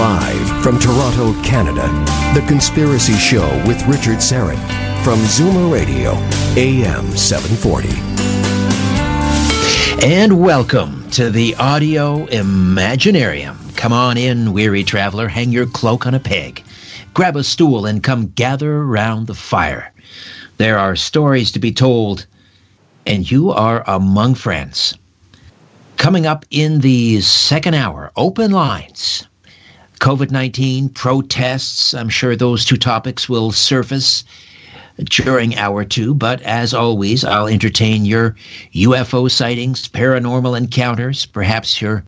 Live from Toronto, Canada, The Conspiracy Show with Richard Syrett from Zoomer Radio, AM 740. And welcome to the Audio Imaginarium. Come on in, weary traveler, hang your cloak on a peg. Grab a stool and come gather around the fire. There are stories to be told, and you are among friends. Coming up in the second hour, open lines. COVID-19, protests, I'm sure those two topics will surface during hour two, but as always, I'll entertain your UFO sightings, paranormal encounters. Perhaps you're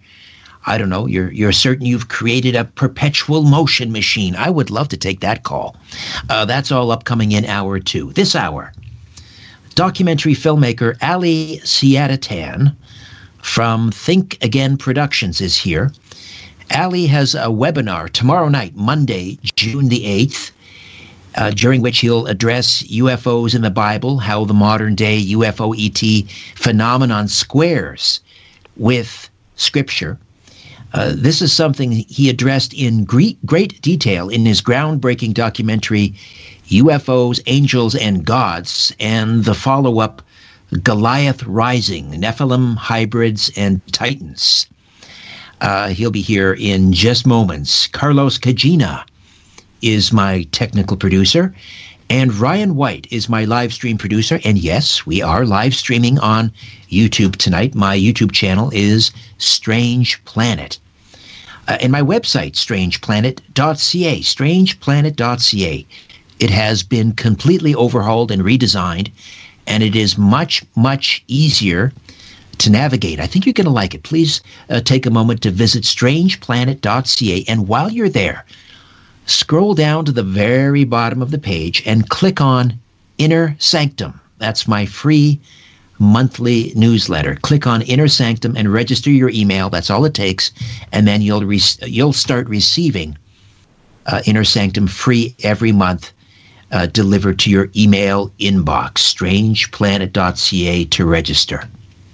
certain you've created a perpetual motion machine. I would love to take that call. That's all upcoming in hour two. This hour, documentary filmmaker Ali Siadatan from Think Again Productions is here. Ali has a webinar tomorrow night, Monday, June the 8th, during which he'll address UFOs in the Bible, how the modern-day UFO ET phenomenon squares with Scripture. This is something he addressed in great detail in his groundbreaking documentary, UFOs, Angels, and Gods, and the follow-up, Goliath Rising, Nephilim, Hybrids, and Titans. He'll be here in just moments. Carlos Cagina is my technical producer, and Ryan White is my live stream producer. And yes, we are live streaming on YouTube tonight. My YouTube channel is Strange Planet. And my website, strangeplanet.ca, strangeplanet.ca. It has been completely overhauled and redesigned, and it is much, much easier to navigate. I think you're going to like it. Please take a moment to visit strangeplanet.ca, and while you're there, scroll down to the very bottom of the page and click on Inner Sanctum. That's my free monthly newsletter. Click on Inner Sanctum and register your email. That's all it takes, and then you'll start receiving Inner Sanctum free every month, delivered to your email inbox. Strangeplanet.ca to register.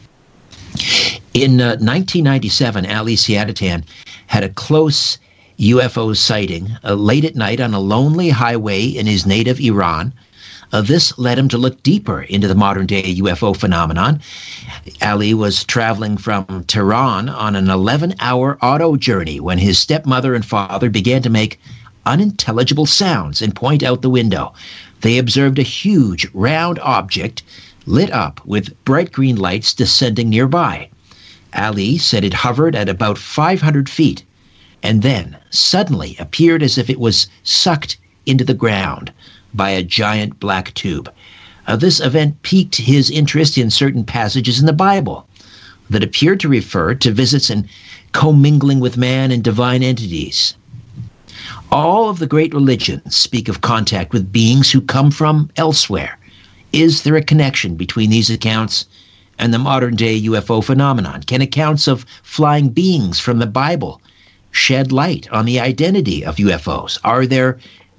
In 1997, Ali Siadatan had a close UFO sighting late at night on a lonely highway in his native Iran. This led him to look deeper into the modern-day UFO phenomenon. Ali was traveling from Tehran on an 11-hour auto journey when his stepmother and father began to make unintelligible sounds and point out the window. They observed a huge, round object lit up with bright green lights descending nearby. Ali said it hovered at about 500 feet and then suddenly appeared as if it was sucked into the ground by a giant black tube. This event piqued his interest in certain passages in the Bible that appeared to refer to visits and commingling with man and divine entities. All of the great religions speak of contact with beings who come from elsewhere. Is there a connection between these accounts and the modern-day UFO phenomenon? Can accounts of flying beings from the Bible shed light on the identity of UFOs? Are they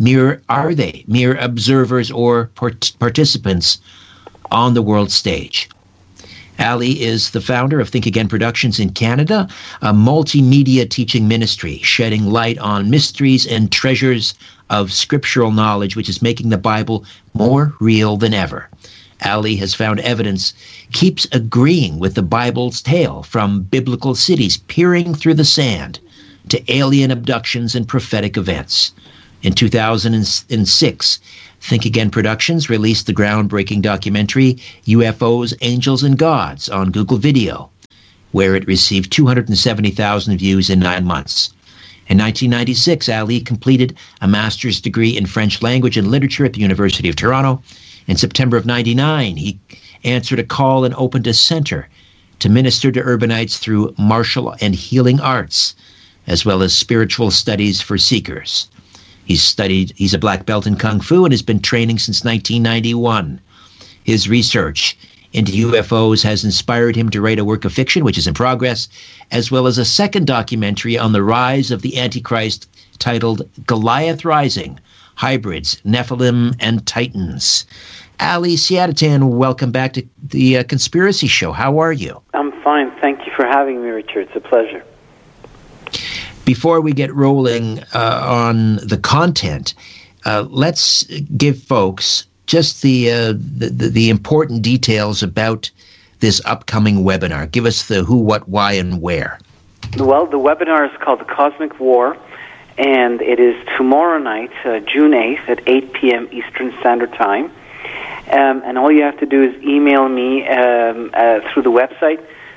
mere observers or participants on the world stage? Ali is the founder of Think Again Productions in Canada, a multimedia teaching ministry shedding light on mysteries and treasures of scriptural knowledge, which is making the Bible more real than ever. Ali has found evidence keeps agreeing with the Bible's tale, from biblical cities peering through the sand to alien abductions and prophetic events. In 2006, Think Again Productions released the groundbreaking documentary UFOs, Angels, and Gods on Google Video, where it received 270,000 views in 9 months. In 1996, Ali completed a master's degree in French language and literature at the University of Toronto. In September of 1999, he answered a call and opened a center to minister to urbanites through martial and healing arts, as well as spiritual studies for seekers. He's a black belt in Kung Fu and has been training since 1991. His research into UFOs has inspired him to write a work of fiction, which is in progress, as well as a second documentary on the rise of the Antichrist titled Goliath Rising, Hybrids, Nephilim, and Titans. Ali Siadatan, welcome back to the Conspiracy Show. How are you? I'm fine. Thank you for having me, Richard. It's a pleasure. before we get rolling on the content, let's give folks just the important details about this upcoming webinar. Give us the who, what, why, and where. Well, the webinar is called The Cosmic War, and it is tomorrow night, June 8th at 8 p.m. Eastern Standard Time. And all you have to do is email me through the website,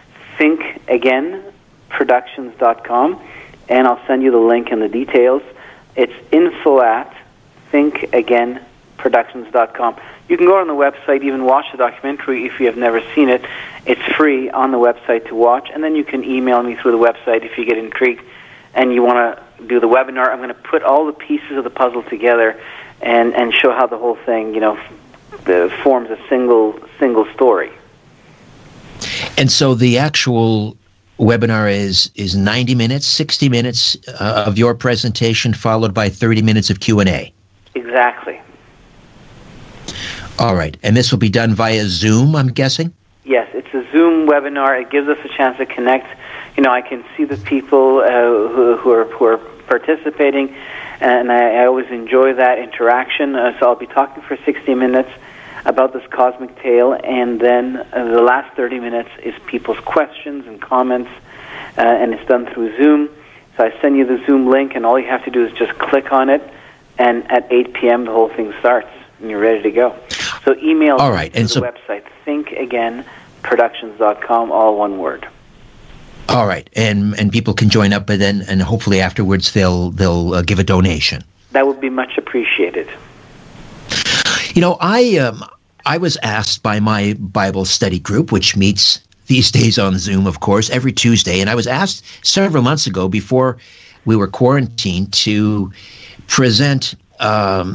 thinkagainproductions.com, and I'll send you the link and the details. It's info@thinkagainproductions.com. You can go on the website, even watch the documentary if you have never seen it. It's free on the website to watch, and then you can email me through the website if you get intrigued and you want to do the webinar. I'm going to put all the pieces of the puzzle together and show how the whole thing, forms a single story. And so the actual webinar is 90 minutes, 60 minutes of your presentation, followed by 30 minutes of Q&A. Exactly. All right. And this will be done via Zoom, I'm guessing? Yes, it's a Zoom webinar. It gives us a chance to connect. I can see the people who are participating, and I always enjoy that interaction. So I'll be talking for 60 minutes about this cosmic tale, and then the last 30 minutes is people's questions and comments, and it's done through Zoom. So I send you the Zoom link, and all you have to do is just click on it, and at 8 p.m. the whole thing starts, and you're ready to go. So email all right, to the website, thinkagainproductions.com, all one word. All right, and people can join up, but then and hopefully afterwards they'll give a donation. That would be much appreciated. I was asked by my Bible study group, which meets these days on Zoom, of course, every Tuesday, and I was asked several months ago, before we were quarantined, to present a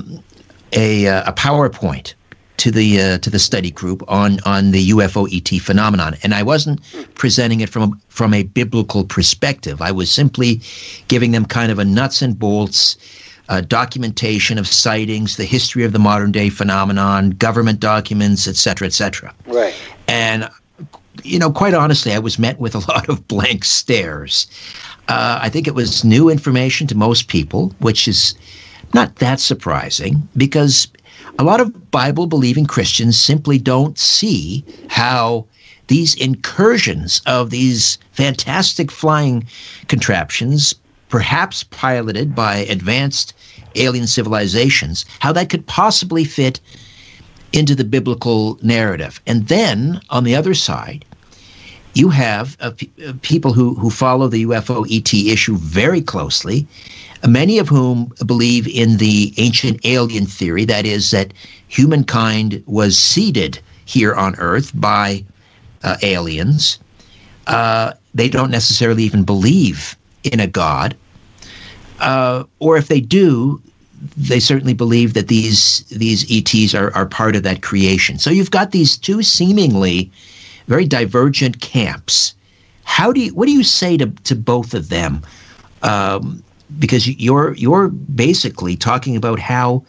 PowerPoint to the study group on the UFO ET phenomenon, and I wasn't presenting it from a biblical perspective. I was simply giving them kind of a nuts and bolts documentation of sightings, the history of the modern day phenomenon, government documents, etc., etc. Right. And quite honestly, I was met with a lot of blank stares. I think it was new information to most people, which is not that surprising, because a lot of Bible-believing Christians simply don't see how these incursions of these fantastic flying contraptions, perhaps piloted by advanced alien civilizations, how that could possibly fit into the biblical narrative. And then, on the other side, you have people who follow the UFO ET issue very closely, many of whom believe in the ancient alien theory, that is, that humankind was seeded here on Earth by aliens. They don't necessarily even believe in a God. Or if they do, they certainly believe that these ETs are part of that creation. So you've got these two seemingly very divergent camps. What do you say to both of them? Because you're basically talking about how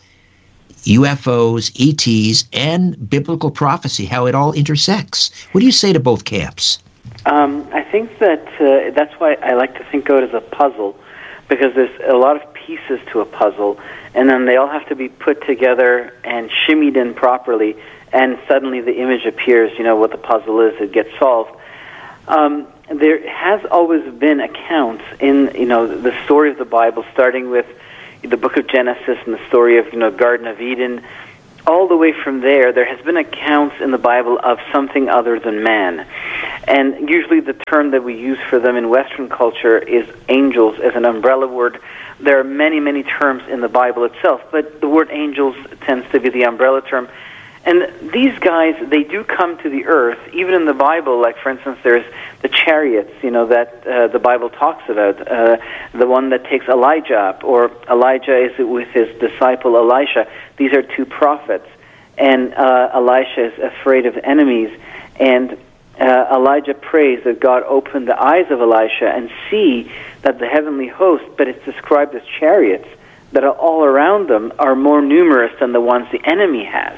UFOs, ETs, and biblical prophecy, how it all intersects. What do you say to both camps? I think that that's why I like to think of it as a puzzle, because there's a lot of pieces to a puzzle, and then they all have to be put together and shimmied in properly, and suddenly the image appears, what the puzzle is, it gets solved. There has always been accounts in, the story of the Bible, starting with the book of Genesis and the story of, Garden of Eden. All the way from there has been accounts in the Bible of something other than man. And usually the term that we use for them in Western culture is angels as an umbrella word. There are many, many terms in the Bible itself, but the word angels tends to be the umbrella term. And these guys, they do come to the earth, even in the Bible. Like, for instance, there's the chariots, that the Bible talks about, the one that takes Elijah up, or Elijah is with his disciple Elisha. These are two prophets, and Elisha is afraid of enemies, and Elijah prays that God open the eyes of Elisha and see that the heavenly host, but it's described as chariots, that are all around them are more numerous than the ones the enemy has.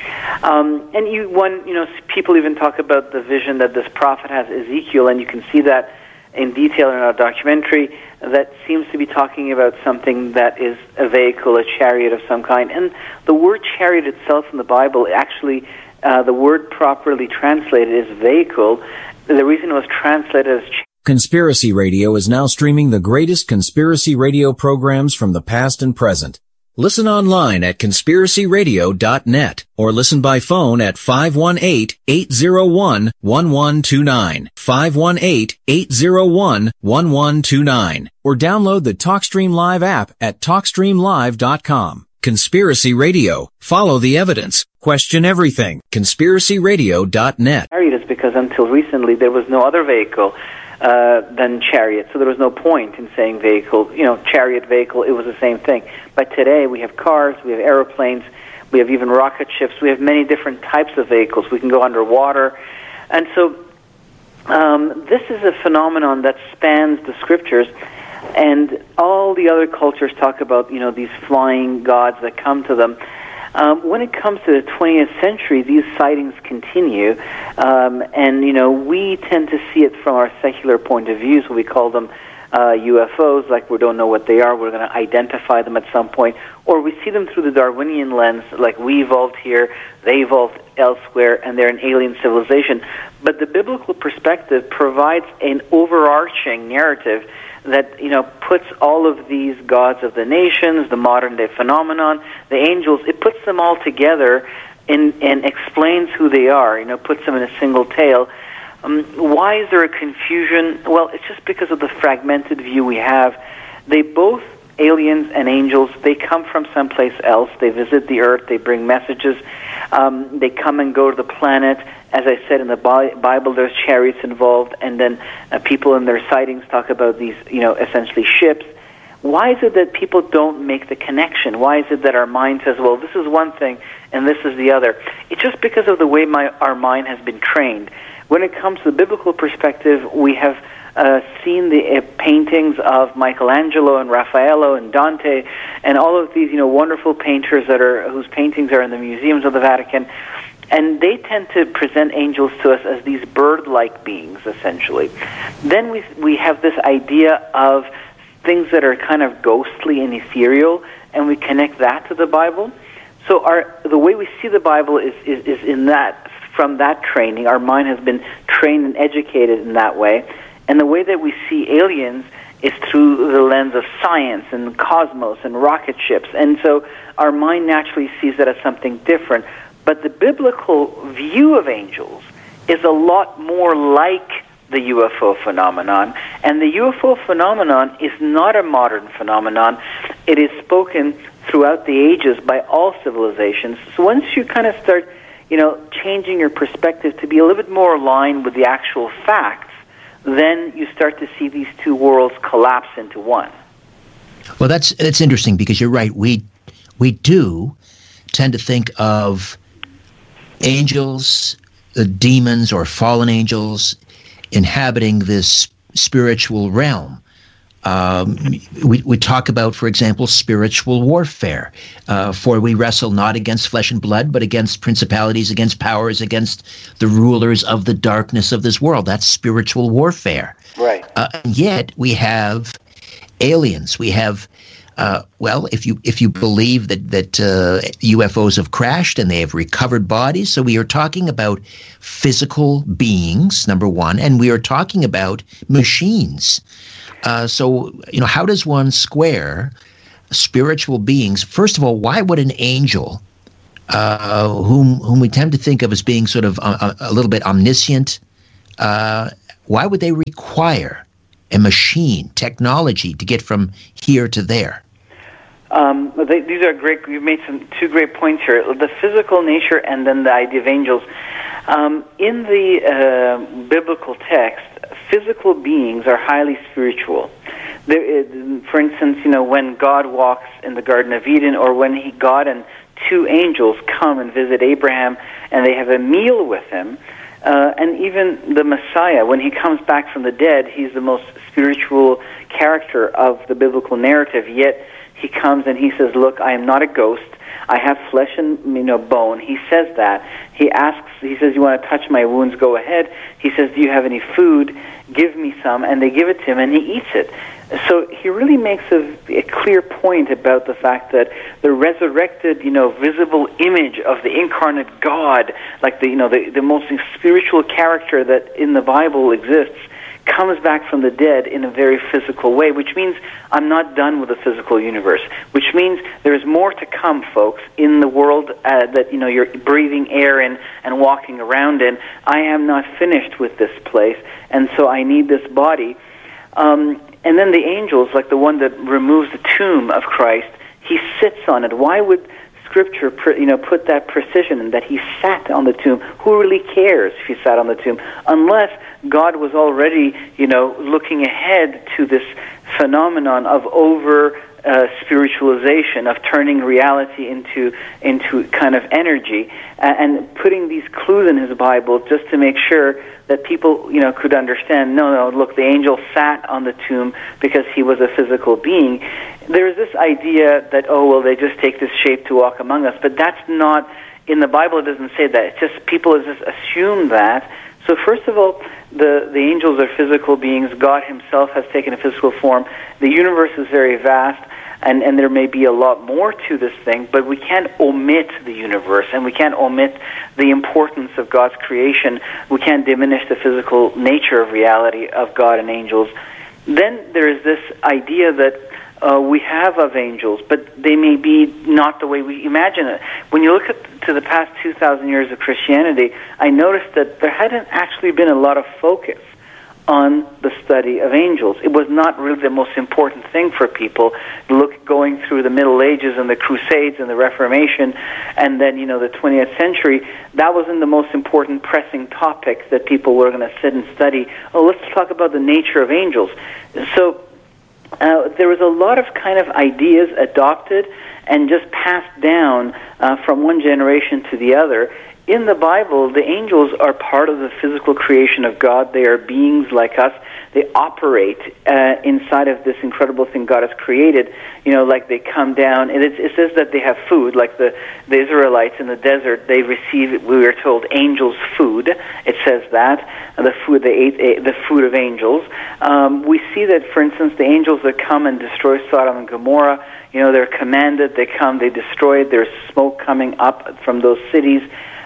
People even talk about the vision that this prophet has, Ezekiel, and you can see that in detail in our documentary. that seems to be talking about something that is a vehicle, a chariot of some kind. And the word chariot itself in the Bible, actually, the word properly translated is vehicle. The reason it was translated as Conspiracy Radio is now streaming the greatest conspiracy radio programs from the past and present. Listen online at conspiracyradio.net or listen by phone at 518-801-1129, 518-801-1129, or download the TalkStream Live app at TalkStreamLive.com. Conspiracy Radio. Follow the evidence. Question everything. conspiracyradio.net. Chariot is because until recently there was no other vehicle than chariot, so there was no point in saying vehicle, chariot, vehicle, it was the same thing. But today we have cars, we have airplanes, we have even rocket ships, we have many different types of vehicles. We can go underwater. And so this is a phenomenon that spans the scriptures, and all the other cultures talk about, these flying gods that come to them. When it comes to the 20th century, these sightings continue, and we tend to see it from our secular point of view, so we call them UFOs, like we don't know what they are, we're going to identify them at some point, or we see them through the Darwinian lens, like we evolved here, they evolved elsewhere, and they're an alien civilization. But the biblical perspective provides an overarching narrative that puts all of these gods of the nations, the modern day phenomenon, the angels, it puts them all together and explains who they are, puts them in a single tale. Why is there a confusion? Well, it's just because of the fragmented view we have. They both, aliens and angels, they come from someplace else. They visit the earth, they bring messages, they come and go to the planet. As I said, in the Bible, there's chariots involved, and then people in their sightings talk about these, essentially ships. Why is it that people don't make the connection? Why is it that our mind says, well, this is one thing and this is the other? It's just because of the way our mind has been trained. When it comes to the biblical perspective, we have seen the paintings of Michelangelo and Raffaello and Dante and all of these, wonderful painters whose paintings are in the museums of the Vatican. And they tend to present angels to us as these bird-like beings, essentially. Then we have this idea of things that are kind of ghostly and ethereal, and we connect that to the Bible. So the way we see the Bible is in that, from that training. Our mind has been trained and educated in that way. And the way that we see aliens is through the lens of science and cosmos and rocket ships. And so our mind naturally sees that as something different. But the biblical view of angels is a lot more like the UFO phenomenon. And the UFO phenomenon is not a modern phenomenon. It is spoken throughout the ages by all civilizations. So once you kind of start, changing your perspective to be a little bit more aligned with the actual facts, then you start to see these two worlds collapse into one. Well, that's interesting, because you're right. We do tend to think of angels, demons, or fallen angels inhabiting this spiritual realm. We talk about, for example, spiritual warfare. For we wrestle not against flesh and blood, but against principalities, against powers, against the rulers of the darkness of this world. That's spiritual warfare. Right. And yet we have aliens. We have if you believe that UFOs have crashed and they have recovered bodies, so we are talking about physical beings, number one, and we are talking about machines. So how does one square spiritual beings? First of all, why would an angel, whom we tend to think of as being sort of a little bit omniscient, why would they require a machine, technology, to get from here to there? These are great. You've made two great points here. The physical nature and then the idea of angels. In the biblical text, physical beings are highly spiritual. For instance, when God walks in the Garden of Eden, or when God and two angels come and visit Abraham and they have a meal with him, and even the Messiah, when he comes back from the dead, he's the most spiritual character of the biblical narrative, yet he comes and he says, look, I am not a ghost. I have flesh and bone. He says that. He says, you want to touch my wounds? Go ahead. He says, do you have any food? give me some, and they give it to him, and he eats it. So he really makes a clear point about the fact that the resurrected, visible image of the incarnate God, like the most spiritual character that in the Bible exists, comes back from the dead in a very physical way, which means I'm not done with the physical universe, which means there's more to come, folks, in the world that you're breathing air in and walking around in. I am not finished with this place, and so I need this body. And then the angels, like the one that removes the tomb of Christ, he sits on it. Why would Scripture, put that precision in that he sat on the tomb? Who really cares if he sat on the tomb? Unless God was already, looking ahead to this phenomenon of spiritualization, of turning reality into kind of energy, and putting these clues in his Bible just to make sure that people, could understand, no, look, the angel sat on the tomb because he was a physical being. There's this idea that, they just take this shape to walk among us, but that's not, in the Bible it doesn't say that. It's just, people just assume that. So first of all, the angels are physical beings. God himself has taken a physical form. The universe is very vast, and there may be a lot more to this thing, but we can't omit the universe, and we can't omit the importance of God's creation. We can't diminish the physical nature of reality of God and angels. Then there is this idea that we have of angels, but they may be not the way we imagine it. When you look to the past 2,000 years of Christianity, I noticed that there hadn't actually been a lot of focus on the study of angels. It was not really the most important thing for people. Going through the Middle Ages and the Crusades and the Reformation, and then the 20th century, that wasn't the most important pressing topic that people were going to sit and study. Let's talk about the nature of angels. So there was a lot of kind of ideas adopted and just passed down from one generation to the other. In the Bible, the angels are part of the physical creation of God. They are beings like us. They operate inside of this incredible thing God has created. Like they come down, and it says that they have food, like the Israelites in the desert. They receive, we were told, angels' food. It says that the food they ate, the food of angels. We see that, for instance, the angels that come and destroy Sodom and Gomorrah, they're commanded. They come, they destroy it. There's smoke coming up from those cities.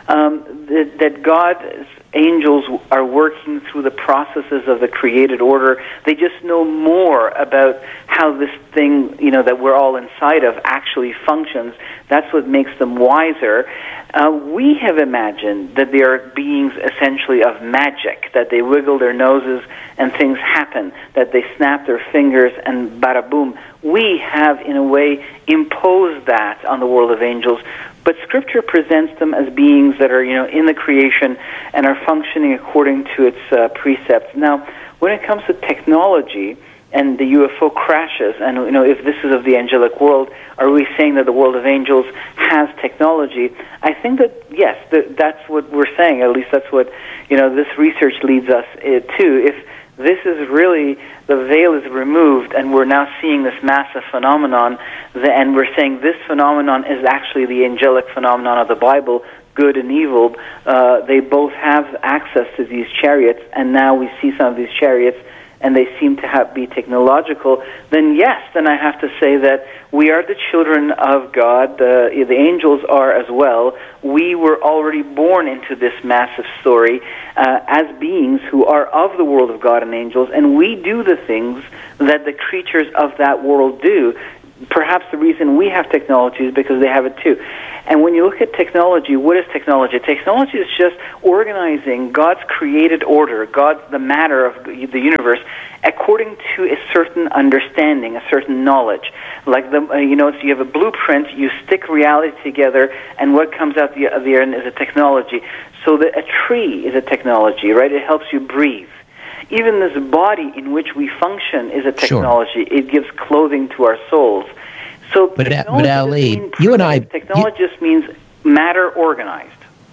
That God's angels are working through the processes of the created order. They just know more about how this thing, that we're all inside of actually functions. That's what makes them wiser. We have imagined that they are beings essentially of magic, that they wiggle their noses and things happen, that they snap their fingers and bada boom. We have, in a way, imposed that on the world of angels. But Scripture presents them as beings that are, in the creation and are functioning according to its precepts. Now, when it comes to technology and the UFO crashes, and, if this is of the angelic world, are we saying that the world of angels has technology? I think that, yes, that's what we're saying. At least that's what, this research leads us to. If this is really, the veil is removed, and we're now seeing this massive phenomenon, and we're saying this phenomenon is actually the angelic phenomenon of the Bible, good and evil. They both have access to these chariots, and now we see some of these chariots, and they seem to be technological. Then yes, then I have to say that we are the children of God. The angels are as well. We were already born into this massive story as beings who are of the world of God and angels, and we do the things that the creatures of that world do. Perhaps the reason we have technology is because they have it too. And when you look at technology, what is technology? Technology is just organizing God's created order, the matter of the universe, according to a certain understanding, a certain knowledge. Like so you have a blueprint, you stick reality together, and what comes out the end is a technology. So a tree is a technology, right? It helps you breathe. Even this body in which we function is a technology. Sure. It gives clothing to our souls. So, but Ali, you and I... Technology just means matter organized.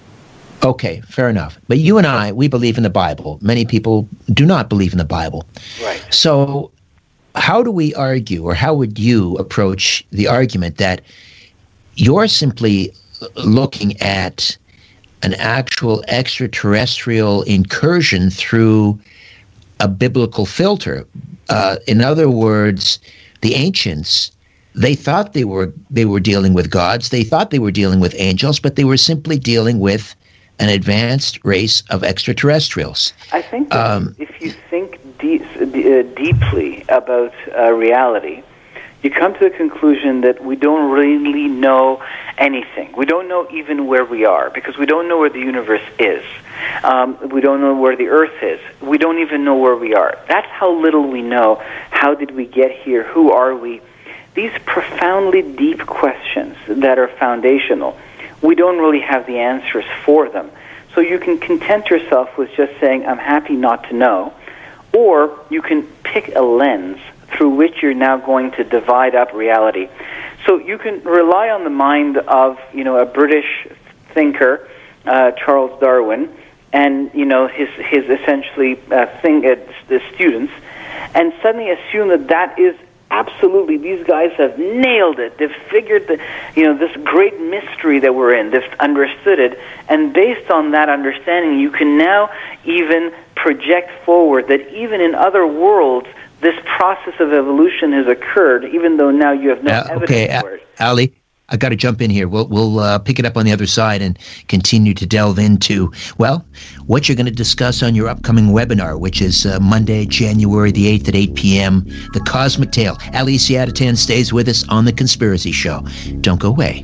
Okay, fair enough. But you and I, we believe in the Bible. Many people do not believe in the Bible. Right. So how do we argue, or how would you approach the argument that you're simply looking at an actual extraterrestrial incursion through a biblical filter. In other words, the ancients, they thought they were dealing with gods. They thought they were dealing with angels, but they were simply dealing with an advanced race of extraterrestrials. I think that if you think deeply about reality, you come to the conclusion that we don't really know anything. We don't know even where we are, because we don't know where the universe is. We don't know where the earth is. We don't even know where we are. That's how little we know. How did we get here? Who are we? These profoundly deep questions that are foundational, we don't really have the answers for them. So you can content yourself with just saying, I'm happy not to know, or you can pick a lens through which you're now going to divide up reality. So you can rely on the mind of, a British thinker, Charles Darwin, and, his essentially the students, and suddenly assume that is absolutely, these guys have nailed it. They've figured this great mystery that we're in. They've understood it. And based on that understanding, you can now even project forward that even in other worlds, this process of evolution has occurred, even though now you have no evidence for it. Ali, I got to jump in here. We'll pick it up on the other side and continue to delve into, what you're going to discuss on your upcoming webinar, which is Monday, January the 8th at 8 p.m., The Cosmic Tale. Ali Siadatan stays with us on The Conspiracy Show. Don't go away.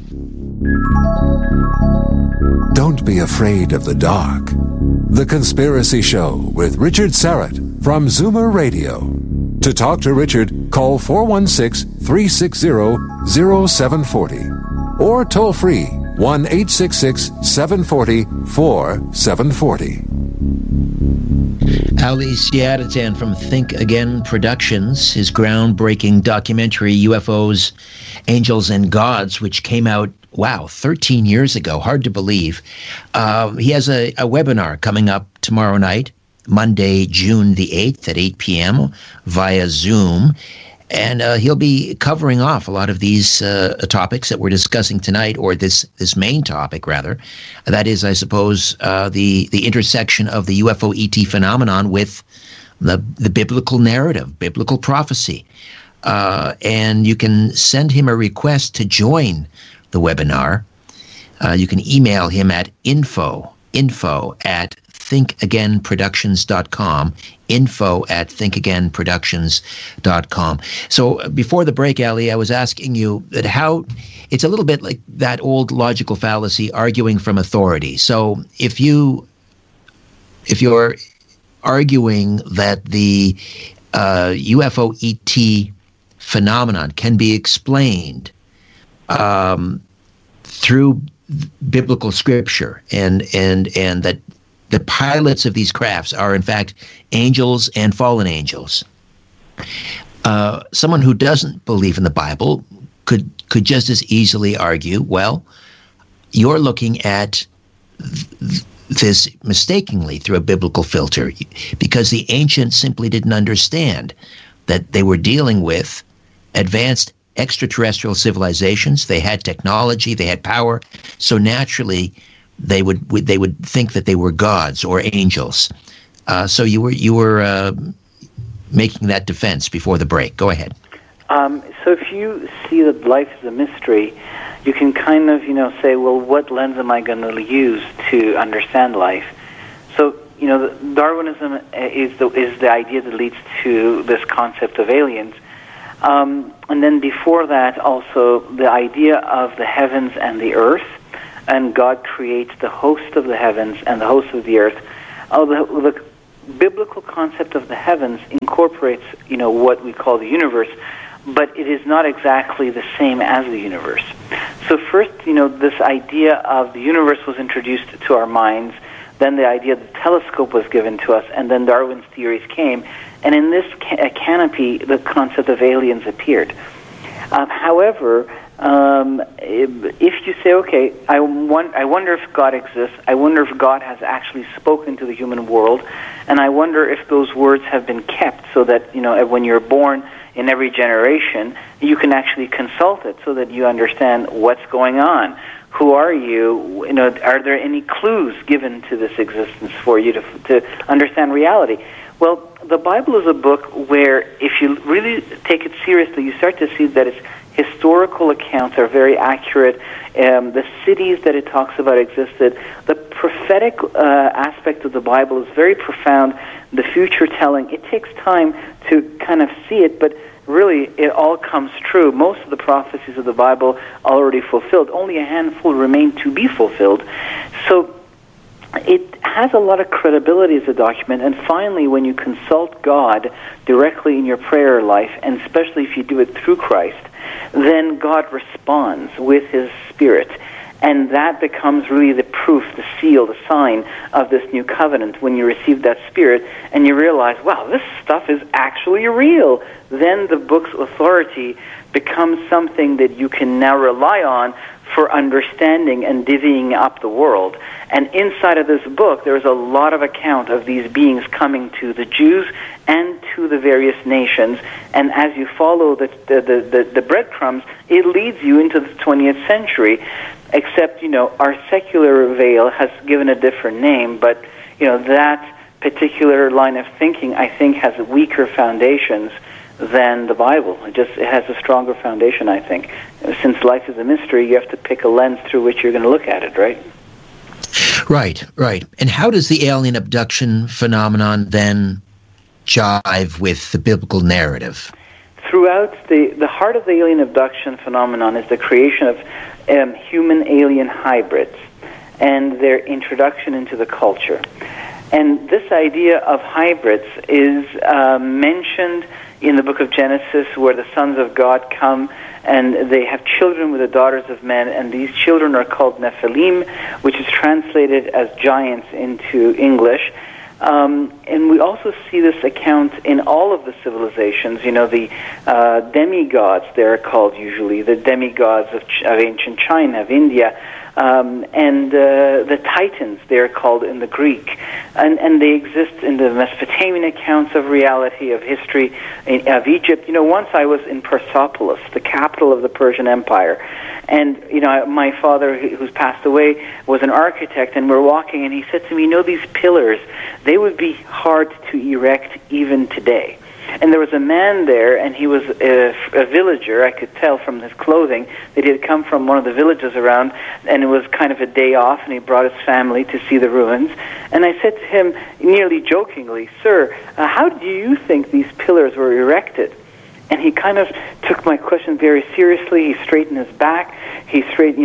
Don't be afraid of the dark. The Conspiracy Show with Richard Syrett from Zoomer Radio. To talk to Richard, call 416-360-0740 or toll free 1-866-740-4740. Ali Siadatan from Think Again Productions, his groundbreaking documentary UFOs, Angels and Gods, which came out 13 years ago. Hard to believe. He has a webinar coming up tomorrow night, Monday, June the 8th at 8 p.m. via Zoom. And he'll be covering off a lot of these topics that we're discussing tonight, or this main topic, rather. That is, I suppose, the intersection of the UFO ET phenomenon with the biblical narrative, biblical prophecy. And you can send him a request to join the webinar. You can email him at info at thinkagainproductions.com, info at thinkagainproductions.com. So before the break, Ali, I was asking you that how it's a little bit like that old logical fallacy, arguing from authority. So if you're arguing that the UFO ET phenomenon can be explained through biblical scripture, and that the pilots of these crafts are in fact angels and fallen angels, someone who doesn't believe in the Bible could just as easily argue, you're looking at this mistakenly through a biblical filter, because the ancients simply didn't understand that they were dealing with advanced extraterrestrial civilizations. They had technology, they had power, so naturally they would think that they were gods or angels. So you were making that defense before the break. Go ahead. So if you see that life is a mystery, you can kind of say, what lens am I going to use to understand life? So Darwinism is the idea that leads to this concept of aliens. And then before that, also the idea of the heavens and the earth, and God creates the host of the heavens and the host of the earth. The biblical concept of the heavens incorporates, what we call the universe, but it is not exactly the same as the universe. So first, this idea of the universe was introduced to our minds, then the idea of the telescope was given to us, and then Darwin's theories came. And in this canopy, the concept of aliens appeared. However, if you say, okay, I wonder if God exists, I wonder if God has actually spoken to the human world, and I wonder if those words have been kept so that, when you're born in every generation, you can actually consult it so that you understand what's going on. Who are you? Are there any clues given to this existence for you to understand reality? Well, the Bible is a book where, if you really take it seriously, you start to see that its historical accounts are very accurate. The cities that it talks about existed. The prophetic aspect of the Bible is very profound. The future telling, it takes time to kind of see it, but really it all comes true. Most of the prophecies of the Bible are already fulfilled. Only a handful remain to be fulfilled. So it has a lot of credibility as a document, and finally, when you consult God directly in your prayer life, and especially if you do it through Christ, then God responds with His Spirit, and that becomes really the proof, the seal, the sign of this new covenant. When you receive that Spirit and you realize, wow, this stuff is actually real, then the book's authority becomes something that you can now rely on for understanding and divvying up the world. And inside of this book, there's a lot of account of these beings coming to the Jews and to the various nations. And as you follow the breadcrumbs, it leads you into the 20th century. Except, our secular veil has given a different name, but, that particular line of thinking, I think, has weaker foundations than the Bible. It has a stronger foundation, I think. Since life is a mystery, you have to pick a lens through which you're going to look at it, right? Right. And how does the alien abduction phenomenon then jive with the biblical narrative? Throughout the heart of the alien abduction phenomenon is the creation of human-alien hybrids and their introduction into the culture. And this idea of hybrids is mentioned in the book of Genesis, where the sons of God come and they have children with the daughters of men, and these children are called Nephilim, which is translated as giants into English. And we also see this account in all of the civilizations. The demigods, they're called usually, the demigods of ancient China, of India, and the Titans, they're called in the Greek. And they exist in the Mesopotamian accounts of reality, of history, of Egypt. Once I was in Persepolis, the capital of the Persian Empire, and, my father, who's passed away, was an architect, and we're walking, and he said to me, these pillars, they would be hard to erect even today. And there was a man there, and he was a villager. I could tell from his clothing that he had come from one of the villages around, and it was kind of a day off, and he brought his family to see the ruins. And I said to him, nearly jokingly, "Sir, how do you think these pillars were erected?" And he kind of took my question very seriously. He straightened his back. He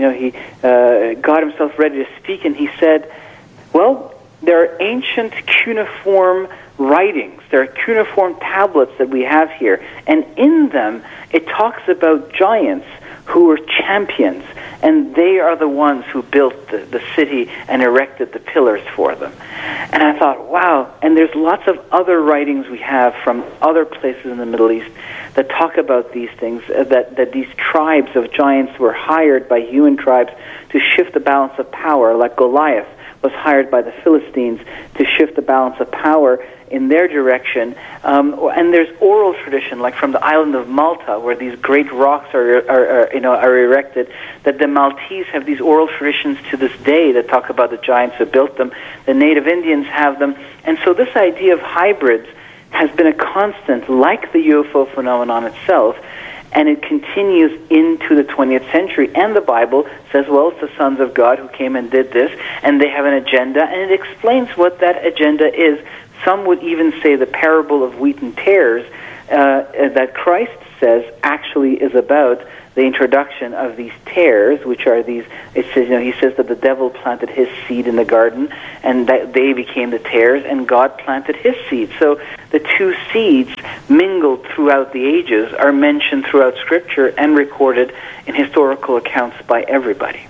got himself ready to speak, and he said, "Well, there are ancient cuneiform writings. There are cuneiform tablets that we have here, and in them it talks about giants who were champions, and they are the ones who built the city and erected the pillars for them." And I thought, wow, and there's lots of other writings we have from other places in the Middle East that talk about these things, that these tribes of giants were hired by human tribes to shift the balance of power, like Goliath was hired by the Philistines to shift the balance of power in their direction. And there's oral tradition, like from the island of Malta, where these great rocks are erected, that the Maltese have these oral traditions to this day that talk about the giants who built them. The native Indians have them. And so this idea of hybrids has been a constant, like the UFO phenomenon itself, and it continues into the 20th century. And the Bible says, well, it's the sons of God who came and did this, and they have an agenda, and it explains what that agenda is. Some would even say the parable of wheat and tares that Christ says actually is about the introduction of these tares, which are these, it says, he says that the devil planted his seed in the garden, and that they became the tares, and God planted his seed. So the two seeds mingled throughout the ages are mentioned throughout Scripture and recorded in historical accounts by everybody.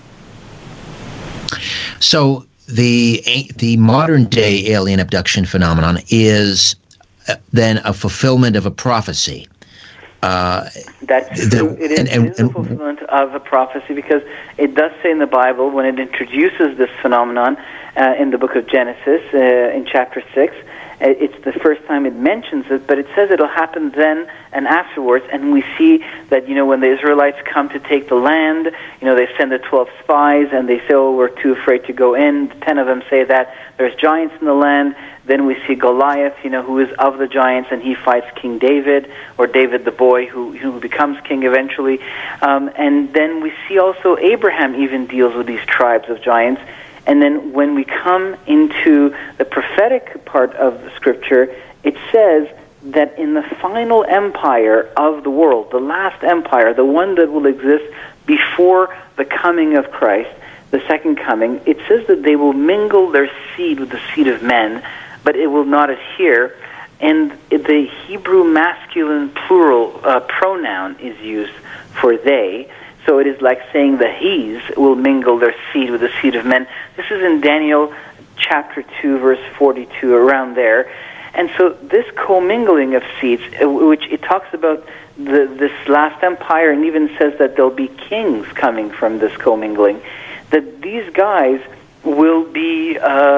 So the modern day alien abduction phenomenon is then a fulfillment of a prophecy. That's true. It is a fulfillment of a prophecy, because it does say in the Bible, when it introduces this phenomenon in the book of Genesis, in chapter 6, It's the first time it mentions it, but it says it'll happen then and afterwards. And we see that, when the Israelites come to take the land, they send the 12 spies, and they say, we're too afraid to go in. 10 of them say that there's giants in the land. Then we see Goliath, who is of the giants, and he fights King David, or David the boy, who becomes king eventually. And then we see also Abraham even deals with these tribes of giants. And then when we come into the prophetic part of the Scripture, it says that in the final empire of the world, the last empire, the one that will exist before the coming of Christ, the second coming, it says that they will mingle their seed with the seed of men, but it will not adhere. And the Hebrew masculine plural pronoun is used for they. So it is like saying the he's will mingle their seed with the seed of men. This is in Daniel chapter 2, verse 42, around there. And so this commingling of seeds, which it talks about this last empire, and even says that there'll be kings coming from this commingling, that these guys will be,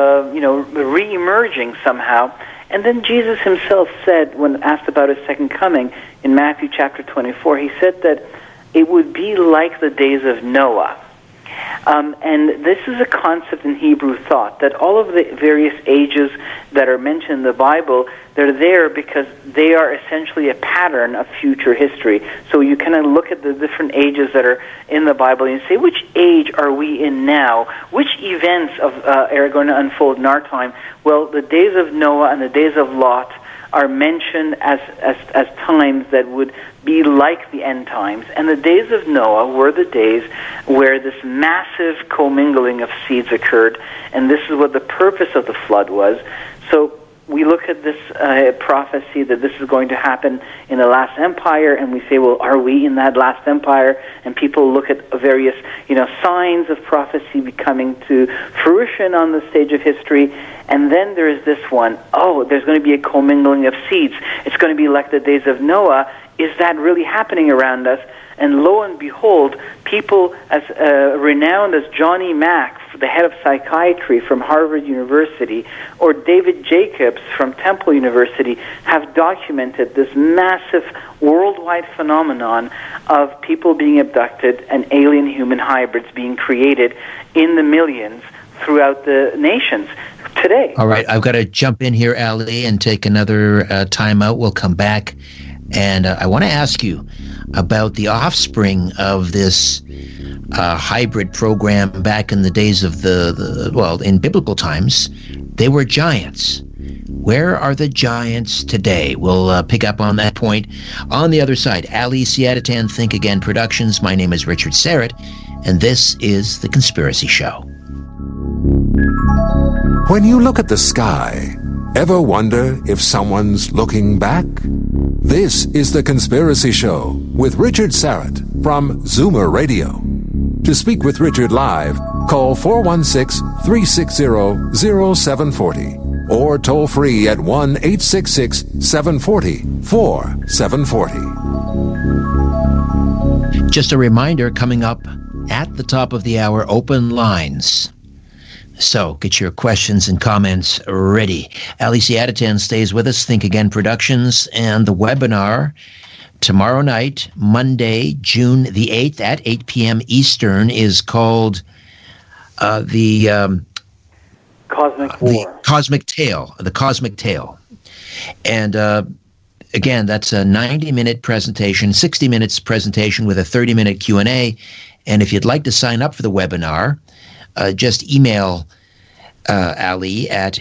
re-emerging somehow. And then Jesus himself said, when asked about his second coming, in Matthew chapter 24, he said that it would be like the days of Noah. And this is a concept in Hebrew thought, that all of the various ages that are mentioned in the Bible, they're there because they are essentially a pattern of future history. So you kind of look at the different ages that are in the Bible and you say, which age are we in now? Which events are going to unfold in our time? Well, the days of Noah and the days of Lot are mentioned as times that would be like the end times. And the days of Noah were the days where this massive commingling of seeds occurred, and this is what the purpose of the flood was. So we look at this prophecy that this is going to happen in the last empire, and we say, well, are we in that last empire? And people look at various, signs of prophecy coming to fruition on the stage of history. And then there is this one, there's going to be a commingling of seeds. It's going to be like the days of Noah. Is that really happening around us? And lo and behold, people as renowned as Johnny Mack, the head of psychiatry from Harvard University, or David Jacobs from Temple University, have documented this massive worldwide phenomenon of people being abducted and alien human hybrids being created in the millions throughout the nations today. All right, I've got to jump in here, Ali, and take another time out. We'll come back. And I want to ask you about the offspring of this hybrid program back in the days of in biblical times. They were giants. Where are the giants today? We'll pick up on that point on the other side. Ali Siadatan, Think Again Productions. My name is Richard Serrett, and this is The Conspiracy Show. When you look at the sky, ever wonder if someone's looking back? This is The Conspiracy Show with Richard Serrett from Zoomer Radio. To speak with Richard live, call 416-360-0740 or toll free at 1-866-740-4740. Just a reminder, coming up at the top of the hour, open lines. So get your questions and comments ready. Ali Siadatan stays with us, Think Again Productions, and the webinar tomorrow night, Monday, June the 8th at 8 p.m. Eastern is called the Cosmic War. The Cosmic Tale. And again, that's a 90-minute presentation, 60 minutes presentation with a 30-minute Q&A. And if you'd like to sign up for the webinar, just email Ali at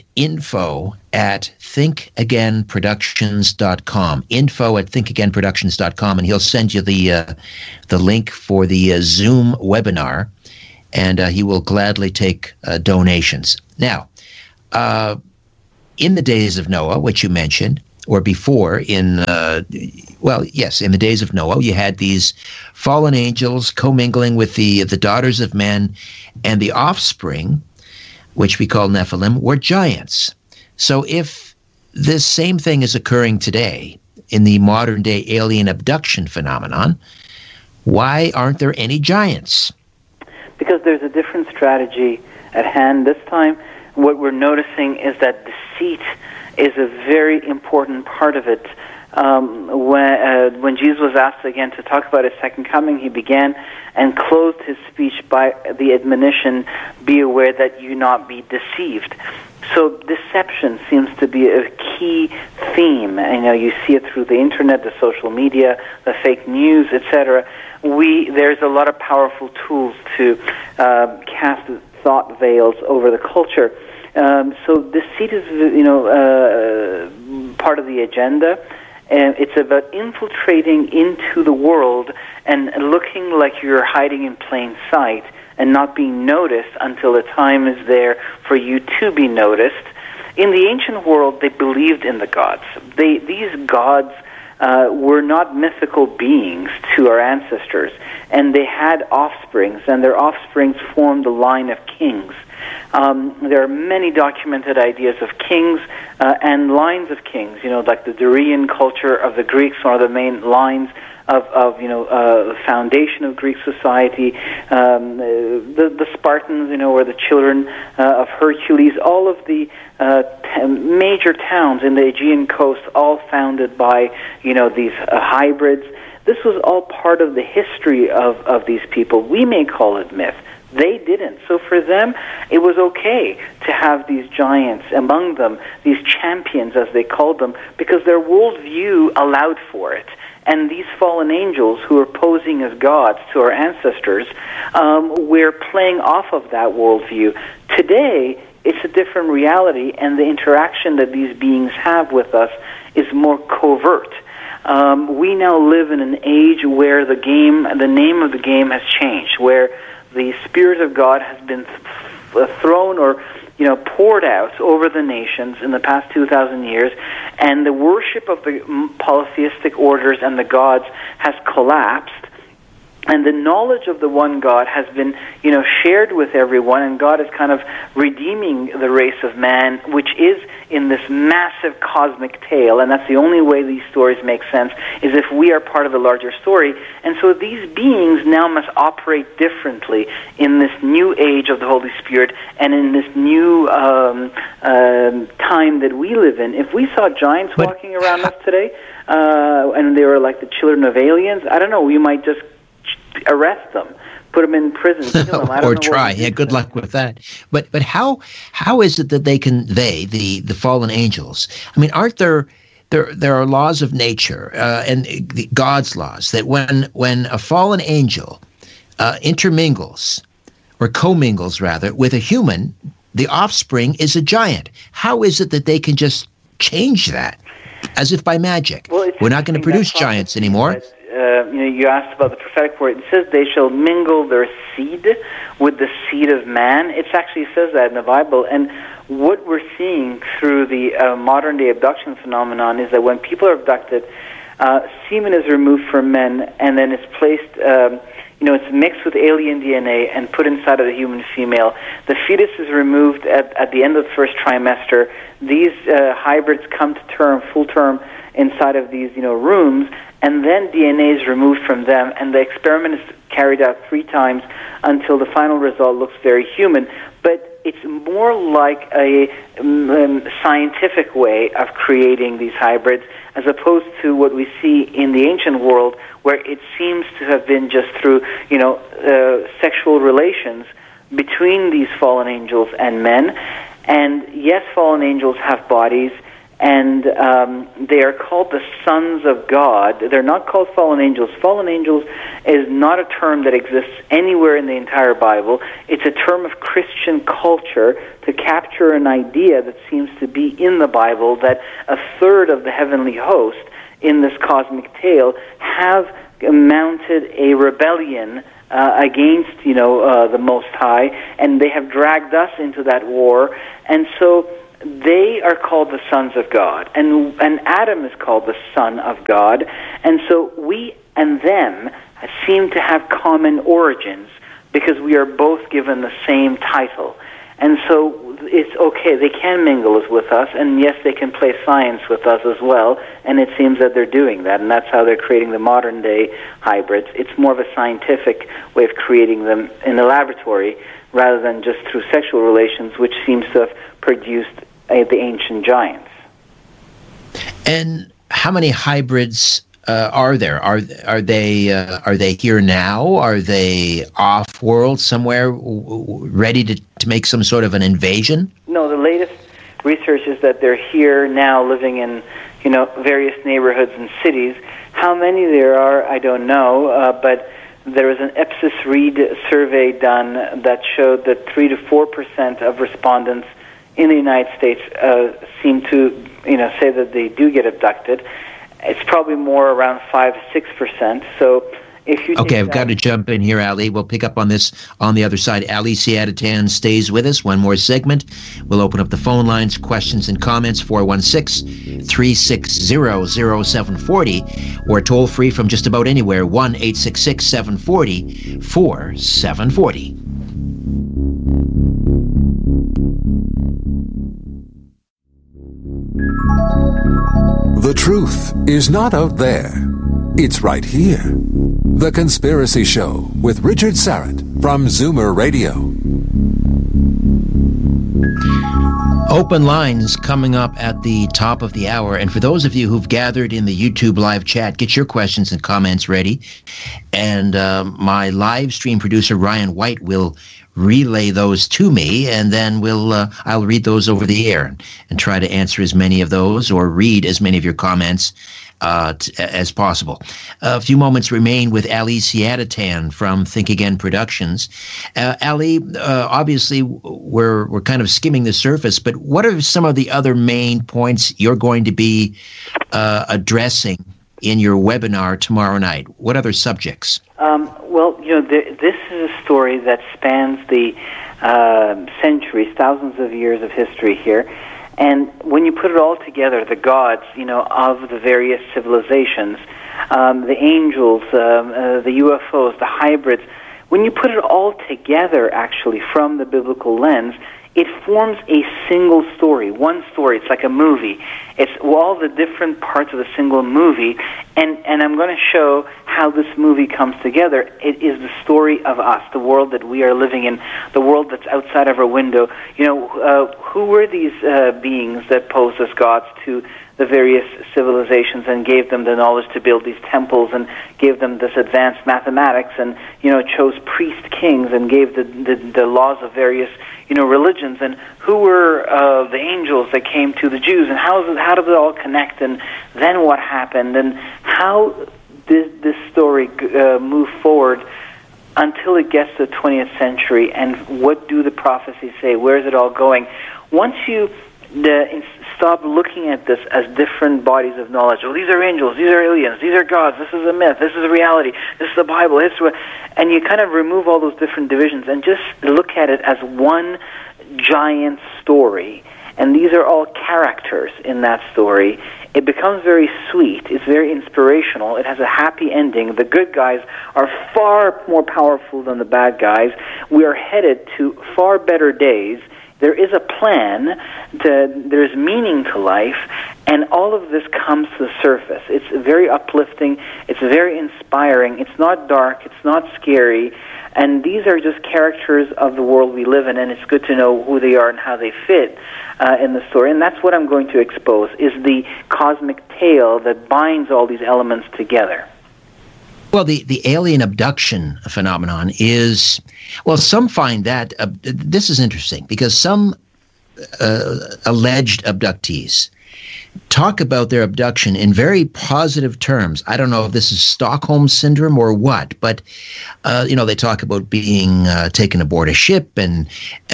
info@thinkagainproductions.com. info@thinkagainproductions.com, and he'll send you the link for the Zoom webinar, and he will gladly take donations. Now, in the days of Noah, which you mentioned, or before, in the days of Noah, you had these fallen angels commingling with the daughters of men, and the offspring, which we call Nephilim, were giants. So if this same thing is occurring today in the modern-day alien abduction phenomenon, why aren't there any giants? Because there's a different strategy at hand this time. What we're noticing is that deceit is a very important part of it. When Jesus was asked again to talk about his second coming, he began and closed his speech by the admonition, "Be aware that you not be deceived." So deception seems to be a key theme. You see it through the internet, the social media, the fake news, etc. There's a lot of powerful tools to cast thought veils over the culture. So deceit is, part of the agenda. And it's about infiltrating into the world and looking like you're hiding in plain sight and not being noticed until the time is there for you to be noticed. In the ancient world, they believed in the gods. These gods were not mythical beings to our ancestors, and they had offsprings, and their offsprings formed a line of kings. There are many documented ideas of kings and lines of kings. Like the Dorian culture of the Greeks, one of the main lines of the foundation of Greek society. The Spartans, were the children of Hercules. All of the major towns in the Aegean coast, all founded by these hybrids. This was all part of the history of these people. We may call it myth. They didn't. So for them, it was okay to have these giants among them, these champions, as they called them, because their worldview allowed for it. And these fallen angels who are posing as gods to our ancestors, we're playing off of that worldview. Today, it's a different reality, and the interaction that these beings have with us is more covert. We now live in an age where the name of the game has changed, where the Spirit of God has been thrown or poured out over the nations in the past 2,000 years, and the worship of the polytheistic orders and the gods has collapsed, and the knowledge of the one God has been, shared with everyone, and God is kind of redeeming the race of man, which is in this massive cosmic tale, and that's the only way these stories make sense, is if we are part of a larger story. And so these beings now must operate differently in this new age of the Holy Spirit and in this new time that we live in. If we saw giants walking around us today, and they were like the children of aliens, I don't know, we might just arrest them, put them in prison, kill them. Or try. Yeah, good luck with that. But how is it that the fallen angels? I mean, aren't there are laws of nature and God's laws that when a fallen angel intermingles or commingles rather with a human, the offspring is a giant. How is it that they can just change that as if by magic? Well, we're not going to produce giants anymore. You asked about the prophetic word. It says they shall mingle their seed with the seed of man. It actually says that in the Bible. And what we're seeing through the modern-day abduction phenomenon is that when people are abducted, semen is removed from men, and then it's placed, it's mixed with alien DNA and put inside of the human female. The fetus is removed at the end of the first trimester. These hybrids come to full term, inside of these, rooms, and then DNA is removed from them, and the experiment is carried out 3 times until the final result looks very human. But it's more like a scientific way of creating these hybrids, as opposed to what we see in the ancient world, where it seems to have been just through, sexual relations between these fallen angels and men. And yes, fallen angels have bodies, and they are called the sons of God. They're not called fallen angels. Fallen angels is not a term that exists anywhere in the entire Bible. It's a term of Christian culture to capture an idea that seems to be in the Bible, that a third of the heavenly host in this cosmic tale have mounted a rebellion against, the Most High, and they have dragged us into that war. And so they are called the sons of God, and Adam is called the son of God, and so we and them seem to have common origins because we are both given the same title. And so it's okay, they can mingle with us, and yes, they can play science with us as well, and it seems that they're doing that, and that's how they're creating the modern-day hybrids. It's more of a scientific way of creating them in the laboratory rather than just through sexual relations, which seems to have produced the ancient giants. And how many hybrids are there? Are they here now? Are they off-world somewhere, ready to make some sort of an invasion? No, the latest research is that they're here now, living in various neighborhoods and cities. How many there are, I don't know, but there was an Ipsos Reid survey done that showed that 3 to 4% of respondents in the United States seem to say that they do get abducted. It's probably more around 5 to 6%. So if you okay, I've got to jump in here, Ali. We'll pick up on this on the other side. Ali Siadatan stays with us. One more segment. We'll open up the phone lines, questions and comments, 416-360-0740, or toll free from just about anywhere, 1-866-740-4740. The truth is not out there. It's right here. The Conspiracy Show with Richard Syrett from Zoomer Radio. Open lines coming up at the top of the hour. And for those of you who've gathered in the YouTube live chat, get your questions and comments ready. And my live stream producer, Ryan White, will relay those to me, and then I'll read those over the air and try to answer as many of those or read as many of your comments as possible. A few moments remain with Ali Siadatan from Think Again Productions. Ali, obviously we're kind of skimming the surface, but what are some of the other main points you're going to be addressing in your webinar tomorrow night? What other subjects? Well, this is a story that spans the centuries, thousands of years of history here. And when you put it all together, the gods, of the various civilizations, the angels, the UFOs, the hybrids, when you put it all together, actually, from the biblical lens, it forms a single story, one story. It's like a movie. It's all the different parts of a single movie, and I'm going to show how this movie comes together. It is the story of us, the world that we are living in, the world that's outside of our window. Who were these beings that posed as gods to the various civilizations and gave them the knowledge to build these temples and gave them this advanced mathematics and, chose priest kings and gave the laws of various, religions? And who were the angels that came to the Jews? And how did it all connect? And then what happened? And how did this story move forward until it gets to the 20th century? And what do the prophecies say? Where is it all going? Once you stop looking at this as different bodies of knowledge. Oh, these are angels, these are aliens, these are gods, this is a myth, this is a reality, this is the Bible, and you kind of remove all those different divisions and just look at it as one giant story. And these are all characters in that story. It becomes very sweet. It's very inspirational. It has a happy ending. The good guys are far more powerful than the bad guys. We are headed to far better days. There is a plan, there's meaning to life, and all of this comes to the surface. It's very uplifting, it's very inspiring, it's not dark, it's not scary, and these are just characters of the world we live in, and it's good to know who they are and how they fit in the story. And that's what I'm going to expose, is the cosmic tale that binds all these elements together. Well, the alien abduction phenomenon is, well, some find that, this is interesting, because some alleged abductees talk about their abduction in very positive terms. I don't know if this is Stockholm Syndrome or what, but, they talk about being taken aboard a ship and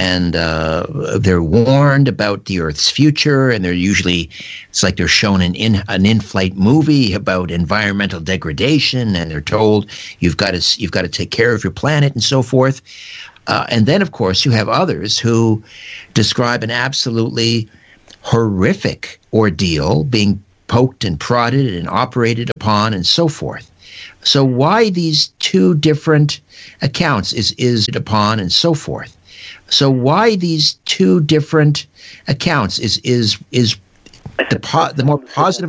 they're warned about the Earth's future, and it's like they're shown an in-flight movie about environmental degradation, and they're told you've got to take care of your planet and so forth. And then, of course, you have others who describe an absolutely horrific ordeal, being poked and prodded and operated upon and so forth. So why these two different accounts is it upon and so forth? So why these two different accounts is the more positive